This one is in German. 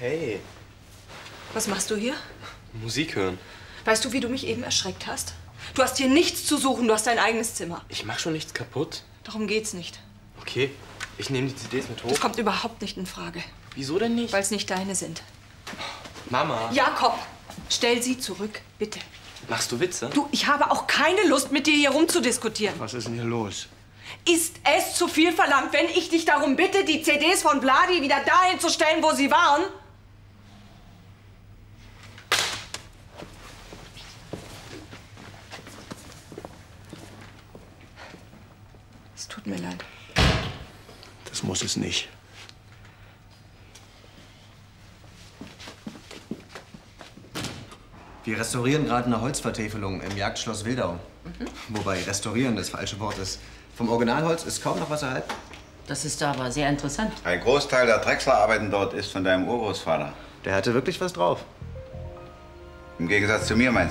Hey. Was machst du hier? Musik hören. Weißt du, wie du mich eben erschreckt hast? Du hast hier nichts zu suchen, du hast dein eigenes Zimmer. Ich mach schon nichts kaputt. Darum geht's nicht. Okay, ich nehme die CDs mit hoch. Das kommt überhaupt nicht in Frage. Wieso denn nicht? Weil es nicht deine sind. Mama. Jakob, stell sie zurück, bitte. Machst du Witze? Du, ich habe auch keine Lust, mit dir hier rumzudiskutieren. Was ist denn hier los? Ist es zu viel verlangt, wenn ich dich darum bitte, die CDs von Vladi wieder dahin zu stellen, wo sie waren? Es tut mir leid. Das muss es nicht. Wir restaurieren gerade eine Holzvertäfelung im Jagdschloss Wildau. Wobei restaurieren das falsche Wort ist. Vom Originalholz ist kaum noch was erhalten. Das ist aber sehr interessant. Ein Großteil der Drechslerarbeiten dort ist von deinem Urgroßvater. Der hatte wirklich was drauf. Im Gegensatz zu mir, mein